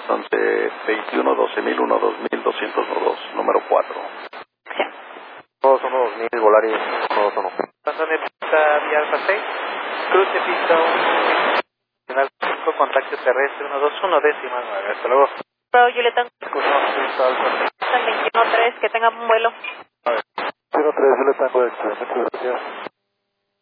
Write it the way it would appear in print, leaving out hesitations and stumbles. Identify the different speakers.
Speaker 1: Entonces, 21, 12.000, 1, 2.000, 202, número 4.
Speaker 2: Sí.
Speaker 3: 212.000, Volaris 121.
Speaker 4: Pásame pista vía Alfa 6, cruce pista 1, 5, contacto terrestre 121, décima 9. Hasta luego.
Speaker 2: Bravo, Julieta.
Speaker 4: Pista Alfa 6.
Speaker 2: 21-3, que tenga un vuelo.
Speaker 3: 1-3, yo le tengo excelente, gracias.